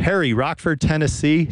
Perry, Rockford, Tennessee,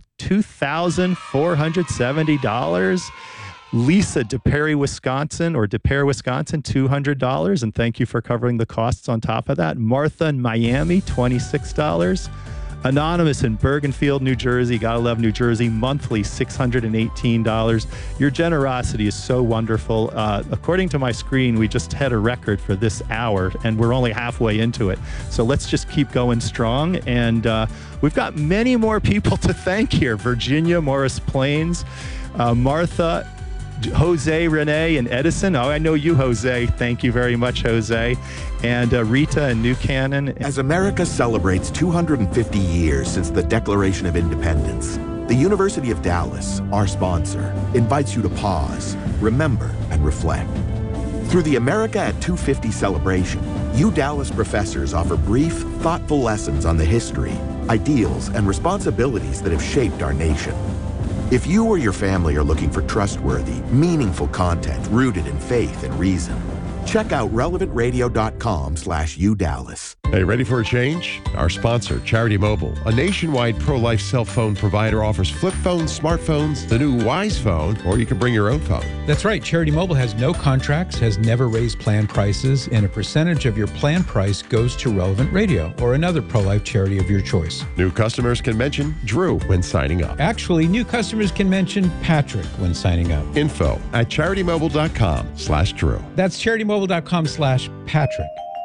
$2,470. Lisa, DePere, Wisconsin, $200. And thank you for covering the costs on top of that. Martha in Miami, $26. Anonymous in Bergenfield, New Jersey, gotta love New Jersey, monthly $618. Your generosity is so wonderful. According to my screen, we just had a record for this hour, and we're only halfway into it. So let's just keep going strong. And we've got many more people to thank here. Virginia, Morris Plains, Martha, Jose, Renee, and Edison. Oh, I know you, Jose. Thank you very much, Jose. And Rita and New Cannon. As America celebrates 250 years since the Declaration of Independence, the University of Dallas, our sponsor, invites you to pause, remember, and reflect. Through the America at 250 celebration, Dallas professors offer brief, thoughtful lessons on the history, ideals, and responsibilities that have shaped our nation. If you or your family are looking for trustworthy, meaningful content rooted in faith and reason, check out relevantradio.com/UDallas. Hey, ready for a change? Our sponsor, Charity Mobile, a nationwide pro-life cell phone provider, offers flip phones, smartphones, the new Wise phone, or you can bring your own phone. That's right. Charity Mobile has no contracts, has never raised plan prices, and a percentage of your plan price goes to Relevant Radio or another pro-life charity of your choice. New customers can mention Drew when signing up. Actually, new customers can mention Patrick when signing up. Info at CharityMobile.com/Drew. That's CharityMobile.com/Patrick.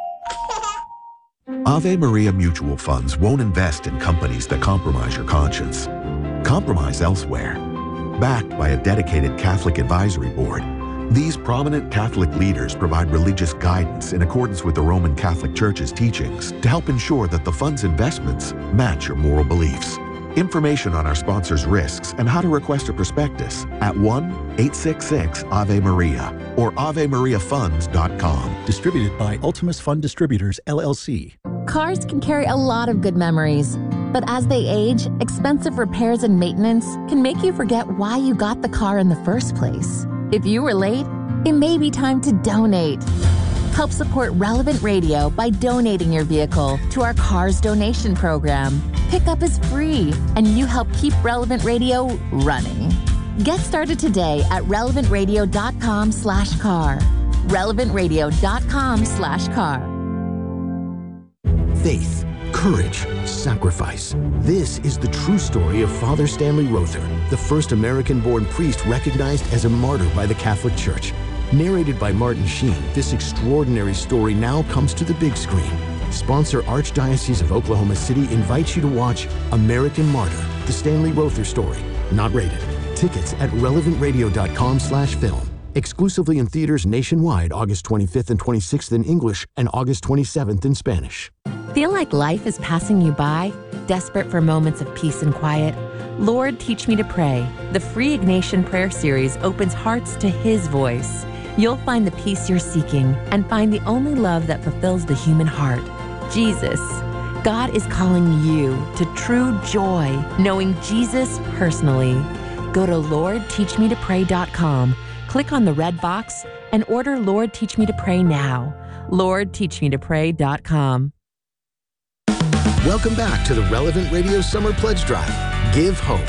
Ave Maria Mutual Funds won't invest in companies that compromise your conscience. Compromise elsewhere. Backed by a dedicated Catholic advisory board, these prominent Catholic leaders provide religious guidance in accordance with the Roman Catholic Church's teachings to help ensure that the fund's investments match your moral beliefs. Information on our sponsors' risks and how to request a prospectus at 1-866-AVE-MARIA or AveMariaFunds.com. Distributed by Ultimus Fund Distributors, LLC. Cars can carry a lot of good memories, but as they age, expensive repairs and maintenance can make you forget why you got the car in the first place. If you were late, it may be time to donate. Help support Relevant Radio by donating your vehicle to our Cars Donation Program. Pickup is free, and you help keep Relevant Radio running. Get started today at relevantradio.com/car. relevantradio.com/car. Faith, courage, sacrifice. This is the true story of Father Stanley Rother, the first American-born priest recognized as a martyr by the Catholic Church. Narrated by Martin Sheen, this extraordinary story now comes to the big screen. Sponsor Archdiocese of Oklahoma City invites you to watch American Martyr, the Stanley Rother story. Not rated. Tickets at relevantradio.com/film. Exclusively in theaters nationwide August 25th and 26th in English and August 27th in Spanish. Feel like life is passing you by? Desperate for moments of peace and quiet? Lord, Teach Me to Pray. The free Ignatian prayer series opens hearts to His voice. You'll find the peace you're seeking and find the only love that fulfills the human heart, Jesus. God is calling you to true joy, knowing Jesus personally. Go to LordTeachMeToPray.com, click on the red box, and order Lord Teach Me to Pray now. LordTeachMeToPray.com. Welcome back to the Relevant Radio Summer Pledge Drive. Give hope.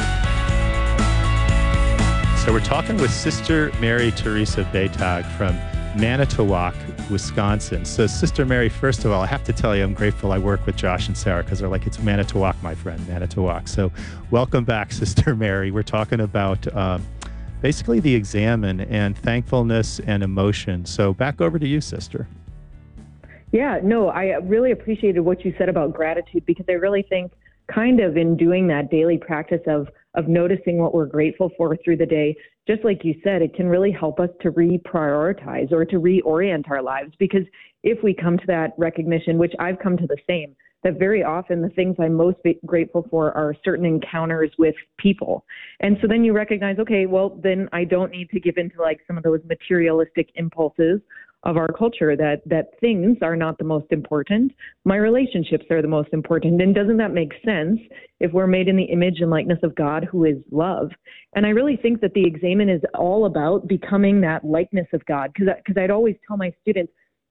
So we're talking with Sister Mary Teresa Baytag from Manitowoc, Wisconsin. So Sister Mary, first of all, I have to tell you, I'm grateful I work with Josh and Sarah because they're like, it's Manitowoc, my friend, Manitowoc. So welcome back, Sister Mary. We're talking about basically the examen and thankfulness and emotion. So back over to you, Sister. Yeah, no, I really appreciated what you said about gratitude, because I really think kind of in doing that daily practice of noticing what we're grateful for through the day, just like you said, it can really help us to reprioritize or to reorient our lives. Because if we come to that recognition, which I've come to the same, that very often the things I'm most grateful for are certain encounters with people. And so then you recognize, okay, well, then I don't need to give into like some of those materialistic impulses of our culture that things are not the most important. My relationships are the most important. And doesn't that make sense if we're made in the image and likeness of God, who is love? And I really think that the examen is all about becoming that likeness of God. Because I'd always tell my students,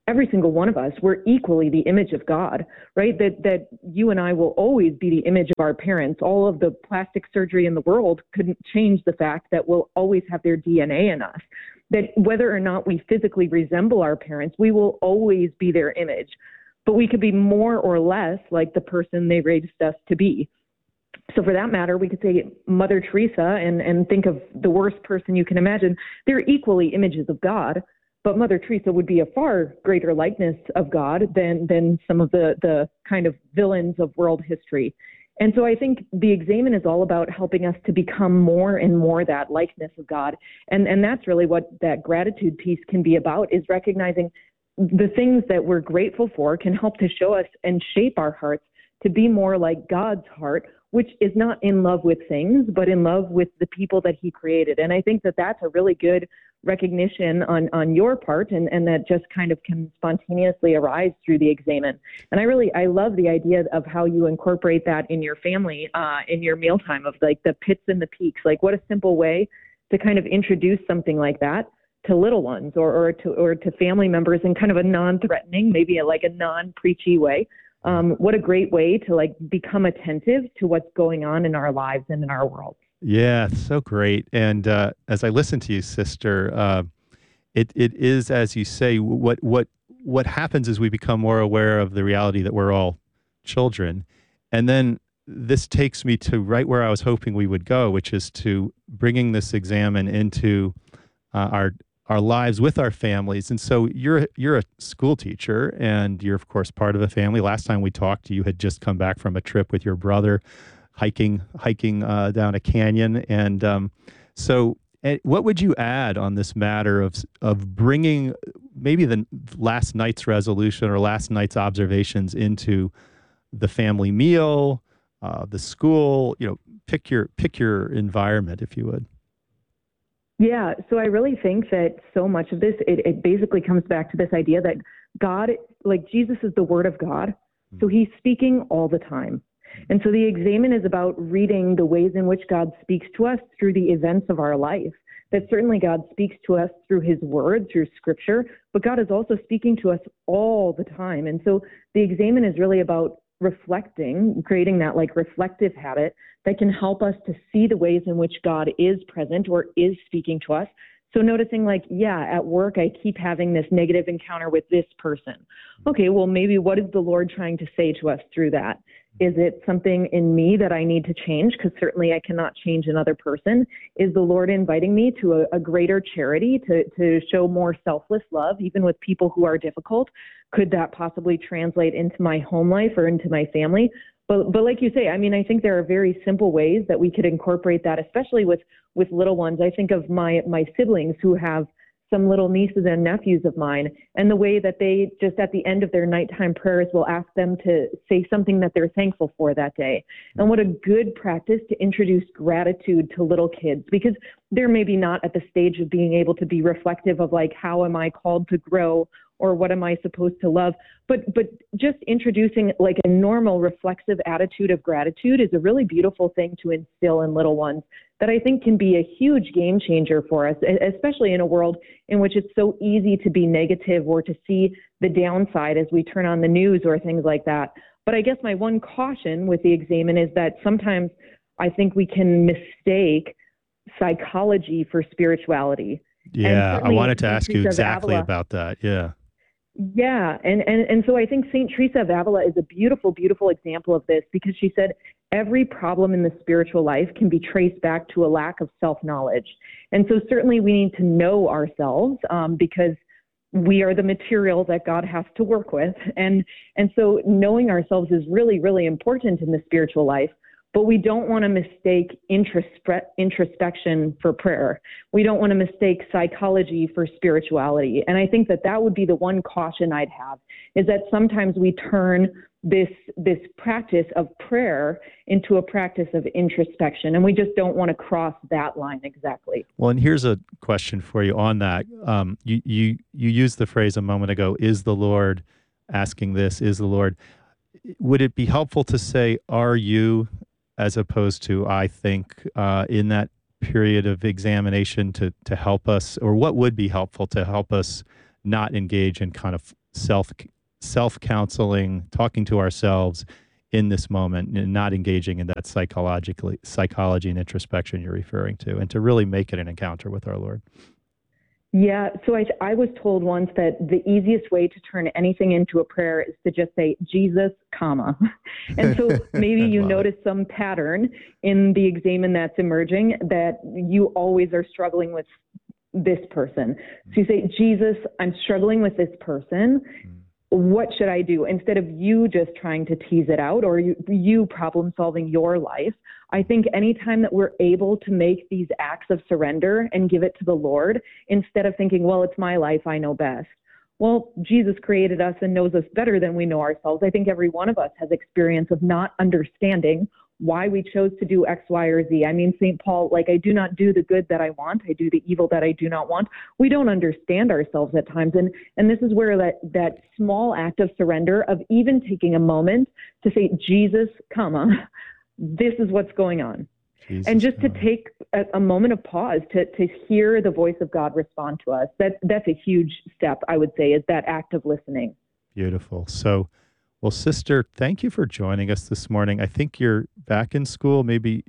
every single one of us, we're equally the image of God, right? That you and I will always be the image of our parents. All of the plastic surgery in the world couldn't change the fact that we'll always have their DNA in us. That whether or not we physically resemble our parents, we will always be their image. But we could be more or less like the person they raised us to be. So for that matter, we could say Mother Teresa and think of the worst person you can imagine. They're equally images of God. But Mother Teresa would be a far greater likeness of God than some of the kind of villains of world history. And so I think the examen is all about helping us to become more and more that likeness of God. And that's really what that gratitude piece can be about, is recognizing the things that we're grateful for can help to show us and shape our hearts to be more like God's heart, which is not in love with things, but in love with the people that he created. And I think that that's a really good recognition on your part, and that just kind of can spontaneously arise through the examen. And I love the idea of how you incorporate that in your family, in your mealtime, of like the pits and the peaks. Like, what a simple way to kind of introduce something like that to little ones or to family members in kind of a non-threatening, maybe like a non-preachy way. What a great way to like become attentive to what's going on in our lives and in our world. Yeah, so great. And as I listen to you, sister, it is, as you say, what happens is we become more aware of the reality that we're all children. And then this takes me to right where I was hoping we would go, which is to bringing this examen into our lives with our families. And so you're a school teacher, and you're of course part of a family. Last time we talked, you had just come back from a trip with your brother, hiking down a canyon. And so what would you add on this matter of bringing maybe the last night's resolution or last night's observations into the family meal, the school? Pick your environment, if you would. Yeah, so I really think that so much of this, it basically comes back to this idea that God, like Jesus is the Word of God, so he's speaking all the time. And so the examen is about reading the ways in which God speaks to us through the events of our life. That certainly God speaks to us through his word, through scripture, but God is also speaking to us all the time. And so the examen is really about reflecting, creating that like reflective habit that can help us to see the ways in which God is present or is speaking to us. So noticing like, yeah, at work, I keep having this negative encounter with this person. Okay, well, maybe what is the Lord trying to say to us through that? Is it something in me that I need to change? Because certainly I cannot change another person. Is the Lord inviting me to a greater charity, to show more selfless love, even with people who are difficult? Could that possibly translate into my home life or into my family? But like you say, I mean, I think there are very simple ways that we could incorporate that, especially with little ones. I think of my siblings who have some little nieces and nephews of mine, and the way that they just at the end of their nighttime prayers will ask them to say something that they're thankful for that day. And what a good practice to introduce gratitude to little kids, because they're maybe not at the stage of being able to be reflective of like, how am I called to grow, or what am I supposed to love? But just introducing like a normal reflexive attitude of gratitude is a really beautiful thing to instill in little ones that I think can be a huge game changer for us, especially in a world in which it's so easy to be negative or to see the downside as we turn on the news or things like that. But I guess my one caution with the examen is that sometimes I think we can mistake psychology for spirituality. Yeah, I wanted to ask you exactly about that. Yeah. Yeah, and so I think St. Teresa of Avila is a beautiful, beautiful example of this, because she said every problem in the spiritual life can be traced back to a lack of self-knowledge. And so certainly we need to know ourselves because we are the material that God has to work with. And so knowing ourselves is really, really important in the spiritual life. But we don't want to mistake introspection for prayer. We don't want to mistake psychology for spirituality. And I think that would be the one caution I'd have, is that sometimes we turn this practice of prayer into a practice of introspection, and we just don't want to cross that line exactly. Well, and here's a question for you on that. You used the phrase a moment ago, is the Lord asking this? Is the Lord? Would it be helpful to say, are you, as opposed to I think, in that period of examination to help us, or what would be helpful to help us not engage in kind of self-counseling, talking to ourselves in this moment and not engaging in that psychology and introspection you're referring to, and to really make it an encounter with our Lord. Yeah, so I was told once that the easiest way to turn anything into a prayer is to just say, Jesus, comma. And so maybe you notice some pattern in the examen that's emerging, that you always are struggling with this person. So you say, Jesus, I'm struggling with this person. What should I do? Instead of you just trying to tease it out, or you problem solving your life. I think anytime that we're able to make these acts of surrender and give it to the Lord, instead of thinking, well, it's my life, I know best. Well, Jesus created us and knows us better than we know ourselves. I think every one of us has experience of not understanding why we chose to do X, Y, or Z. I mean, St. Paul, like, I do not do the good that I want. I do the evil that I do not want. We don't understand ourselves at times. And this is where that small act of surrender, of even taking a moment to say, Jesus, comma, this is what's going on. Jesus, and just to take a moment of pause to hear the voice of God respond to us. That's a huge step, I would say, is that act of listening. Beautiful. So, well, Sister, thank you for joining us this morning. I think you're back in school. Maybe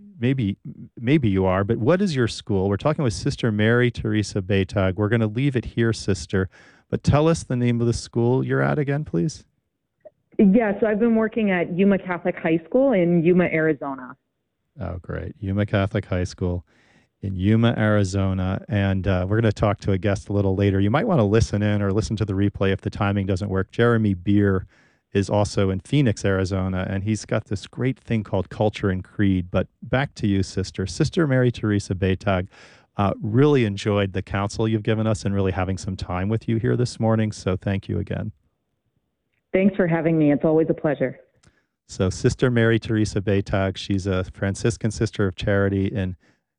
you are, but what is your school? We're talking with Sister Mary Teresa Baytag. We're going to leave it here, Sister, but tell us the name of the school you're at again, please. Yeah, so I've been working at Yuma Catholic High School in Yuma, Arizona. Oh, great. Yuma Catholic High School in Yuma, Arizona. And we're going to talk to a guest a little later. You might want to listen in or listen to the replay if the timing doesn't work. Jeremy Beer is also in Phoenix, Arizona, and he's got this great thing called Culture and Creed. But back to you, Sister. Sister Mary Teresa Baytag, really enjoyed the counsel you've given us and really having some time with you here this morning. So thank you again. Thanks for having me. It's always a pleasure. So Sister Mary Teresa Baytag, she's a Franciscan Sister of Charity in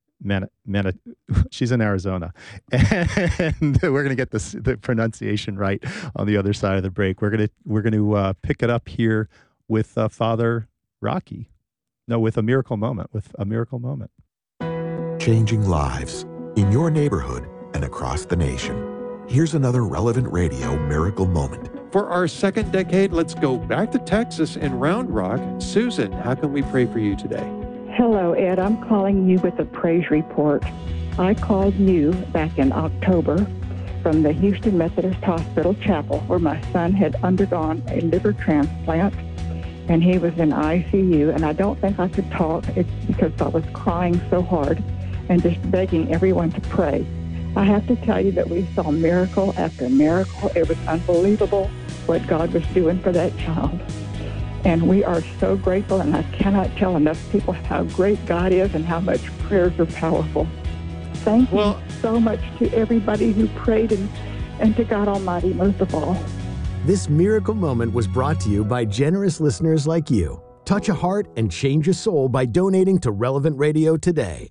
she's in Arizona. And we're going to get the pronunciation right on the other side of the break. We're going to pick it up here with Father Rocky. No, with a miracle moment, Changing lives in your neighborhood and across the nation. Here's another Relevant Radio miracle moment. For our second decade, let's go back to Texas and Round Rock. Susan, how can we pray for you today? Hello, Ed. I'm calling you with a praise report. I called you back in October from the Houston Methodist Hospital Chapel, where my son had undergone a liver transplant, and he was in ICU, and I don't think I could talk. It's because I was crying so hard and just begging everyone to pray. I have to tell you that we saw miracle after miracle. It was unbelievable what God was doing for that child. And we are so grateful, and I cannot tell enough people how great God is and how much prayers are powerful. Thank you so much to everybody who prayed and to God Almighty most of all. This miracle moment was brought to you by generous listeners like you. Touch a heart and change a soul by donating to Relevant Radio today.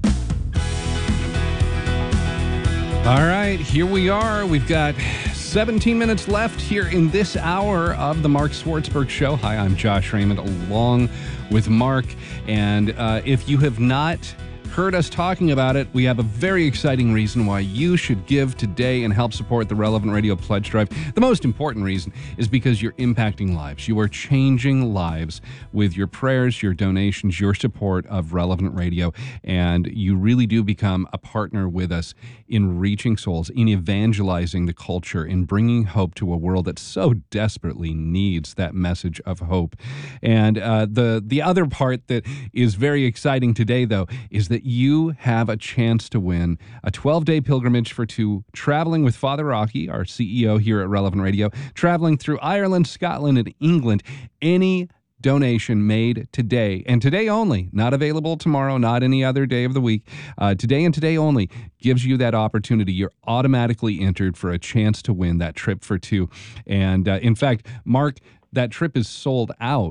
All right, here we are. We've got 17 minutes left here in this hour of the Mark Swartzberg Show. Hi, I'm Josh Raymond along with Mark. And if you have not heard us talking about it, we have a very exciting reason why you should give today and help support the Relevant Radio Pledge Drive. The most important reason is because you're impacting lives. You are changing lives with your prayers, your donations, your support of Relevant Radio, and you really do become a partner with us in reaching souls, in evangelizing the culture, in bringing hope to a world that so desperately needs that message of hope. And the other part that is very exciting today, though, is that you have a chance to win a 12-day pilgrimage for two, traveling with Father Rocky, our CEO here at Relevant Radio, traveling through Ireland, Scotland, and England. Any donation made today, and today only, not available tomorrow, not any other day of the week, today and today only, gives you that opportunity. You're automatically entered for a chance to win that trip for two. And in fact, Mark, that trip is sold out.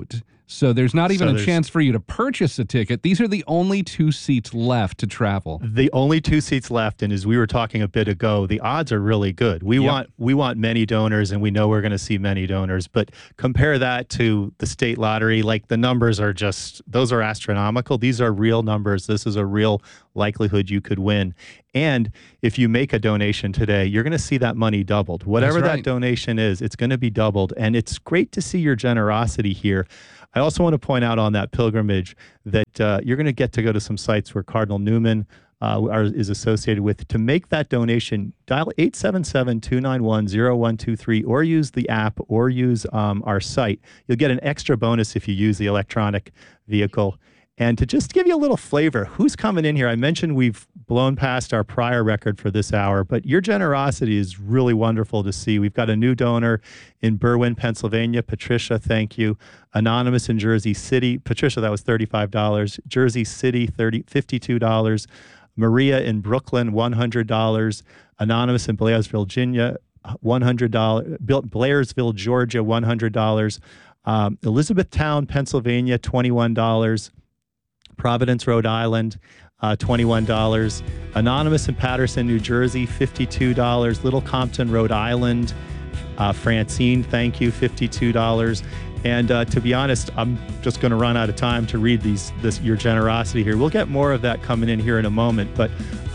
So there's not even So a there's- chance for you to purchase a ticket. These are the only 2 seats left to travel. The only 2 seats left, and as we were talking a bit ago, the odds are really good. We want many donors, and we know we're going to see many donors. But compare that to the state lottery, like the numbers are those are astronomical. These are real numbers. This is a real likelihood you could win. And if you make a donation today, you're going to see that money doubled. Whatever That's right. that donation is, it's going to be doubled. And it's great to see your generosity here. I also want to point out on that pilgrimage that you're going to get to go to some sites where Cardinal Newman is associated with. To make that donation, dial 877-291-0123 or use the app or use our site. You'll get an extra bonus if you use the electronic vehicle. And to just give you a little flavor, who's coming in here? I mentioned we've blown past our prior record for this hour, but your generosity is really wonderful to see. We've got a new donor in Berwyn, Pennsylvania. Patricia, thank you. Anonymous in Jersey City. Patricia, that was $35. Jersey City, $52. Maria in Brooklyn, $100. Anonymous in Blairsville, Virginia, $100. Blairsville, Georgia, $100. Elizabethtown, Pennsylvania, $21. Providence, Rhode Island, $21. Anonymous in Patterson, New Jersey, $52. Little Compton, Rhode Island, Francine, thank you, $52. And to be honest, I'm just going to run out of time to read your generosity here. We'll get more of that coming in here in a moment, but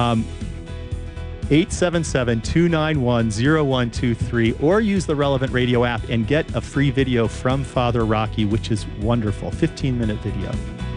877-291-0123 or use the Relevant Radio app and get a free video from Father Rocky, which is wonderful. 15-minute video.